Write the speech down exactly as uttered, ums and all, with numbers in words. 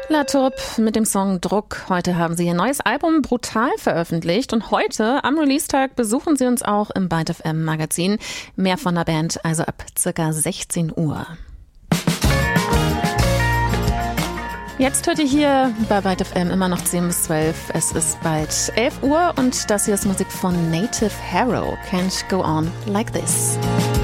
La Tourbe mit dem Song Druck. Heute haben sie ihr neues Album Brutal veröffentlicht und heute am Release-Tag besuchen sie uns auch im Byte F M Magazin. Mehr von der Band also ab circa sechzehn Uhr. Jetzt hört ihr hier bei Byte F M immer noch zehn bis zwölf. Es ist bald elf Uhr und das hier ist Musik von Native Harrow. Can't go on like this.